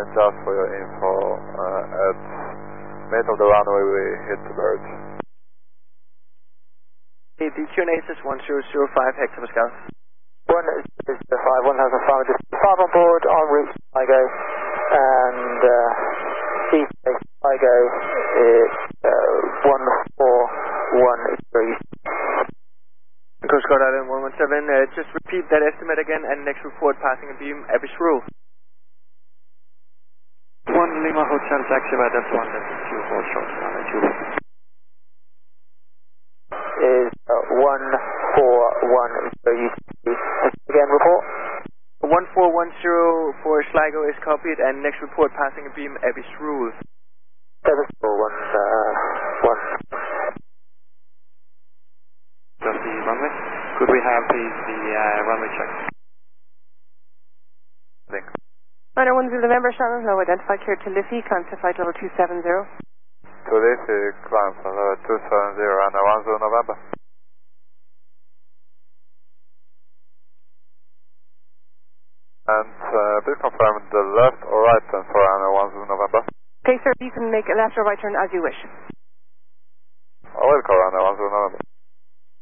just for your info, at mid of the runway we hit the bird. The QNH is 1005 hectopascal. 1005, 1005, just 5 on board, en route to Sligo, and Seabase Sligo is 1410. Coast Guard Island 117, just repeat that estimate again and next report passing a beam, Abyss Rule. 1 Lima Hotel taxi by Delta 1, that's 24 short, 2. Is 1410 again report. 1410 for Sligo is copied and next report passing a beam, Abyss Rule. 741 Just the runway. Could we have please the runway check? Link. Runner 10 November, Shannon, low identified cleared to Liffey, climb to flight level 270. To Liffey, climb to level 270, runner 10 November. And please confirm the left or right turn for runner 10 November. Okay, sir, you can make a left or right turn as you wish. I will call runner 10 November.